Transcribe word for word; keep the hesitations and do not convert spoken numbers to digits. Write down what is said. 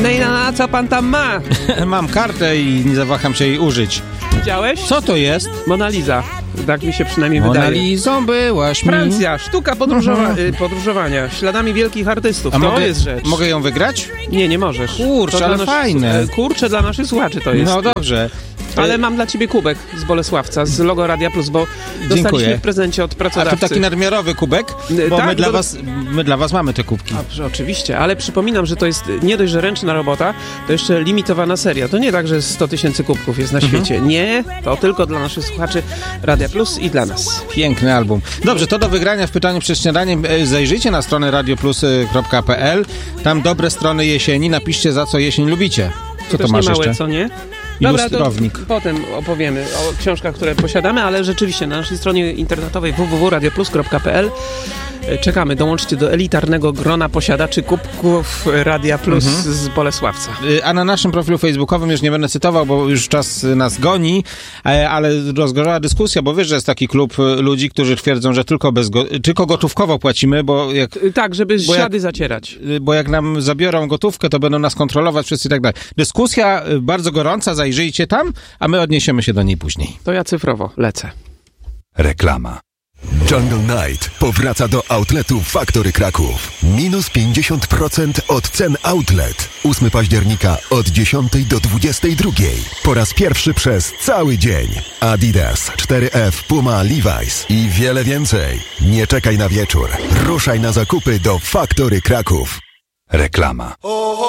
No i na co pan tam ma? Mam kartę i nie zawaham się jej użyć. Widziałeś? Co to jest? Mona Lisa. Tak mi się przynajmniej Mona wydaje. Lizą byłaś mi. Francja, sztuka podróżowa- y, podróżowania śladami wielkich artystów. A to mogę, jest rzecz. mogę ją wygrać? Nie, nie możesz. Kurczę, To ale dla naszych- fajne. e, Kurczę, dla naszych słuchaczy to jest. No dobrze. Ale mam dla ciebie kubek z Bolesławca, z logo Radia Plus, bo Dziękuję. dostaliśmy w prezencie od A pracodawcy. to taki nadmiarowy kubek? Y, Bo tak, my, dla do- was, my dla was mamy te kubki. Dobrze, oczywiście, ale przypominam, że to jest nie dość, że ręczna robota, to jeszcze limitowana seria. To nie tak, że sto tysięcy kubków jest na Mhm. świecie. Nie, to tylko dla naszych słuchaczy Radia Plus i dla nas. Piękny album. Dobrze, to do wygrania w pytaniu przed śniadaniem. E, Zajrzyjcie na stronę radioplus kropka p l. Tam dobre strony jesieni. Napiszcie, za co jesień lubicie. Co to Też masz nie małe, jeszcze? co nie? Dobra, to Ilustrownik. potem opowiemy o książkach, które posiadamy, ale rzeczywiście na naszej stronie internetowej w w w kropka radioplus kropka p l czekamy. Dołączcie do elitarnego grona posiadaczy kubków Radia Plus Mhm. z Bolesławca. A na naszym profilu facebookowym, już nie będę cytował, bo już czas nas goni, e, ale rozgorzała dyskusja, bo wiesz, że jest taki klub e, ludzi, którzy twierdzą, że tylko, bez go, tylko gotówkowo płacimy, bo jak, Y, Tak, żeby Bo jak- ślady zacierać. e, bo jak nam zabiorą gotówkę, to będą nas kontrolować wszyscy i tak dalej. Dyskusja e, bardzo gorąca, zajrzyjcie tam, a my odniesiemy się do niej później. To ja cyfrowo lecę. Reklama. Jungle Night powraca do outletu Factory Kraków. Minus pięćdziesiąt procent od cen outlet. ósmego października od dziesiątej do dwudziestej drugiej. Po raz pierwszy przez cały dzień. Adidas, cztery F, Puma, Levi's i wiele więcej. Nie czekaj na wieczór. Ruszaj na zakupy do Factory Kraków. Reklama.